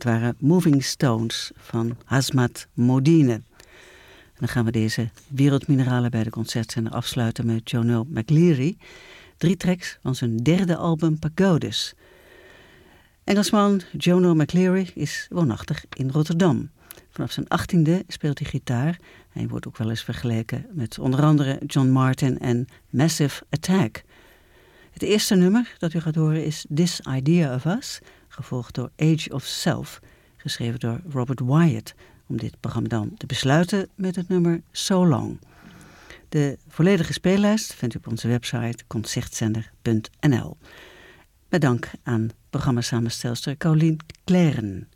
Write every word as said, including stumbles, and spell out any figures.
dat waren Moving Stones van Hazmat Modine. En dan gaan we deze Wereldmineralen bij de Concertzender afsluiten met Jono McLeary. Drie tracks van zijn derde album Pagodas. Engelsman Jono McLeary is woonachtig in Rotterdam. Vanaf zijn achttiende speelt hij gitaar. Hij wordt ook wel eens vergeleken met onder andere John Martin en Massive Attack. Het eerste nummer dat u gaat horen is This Idea of Us, gevolgd door Age of Self, geschreven door Robert Wyatt, om dit programma dan te besluiten met het nummer So Long. De volledige speellijst vindt u op onze website concertzender punt n l. Met dank aan programmasamenstelster Caroline Claren.